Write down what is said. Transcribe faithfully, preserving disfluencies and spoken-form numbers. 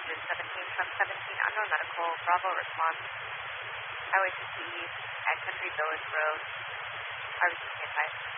engine seventeen from seventeen, unknown medical, Bravo response, Highway fifty, at Country Village Road, R V C advice.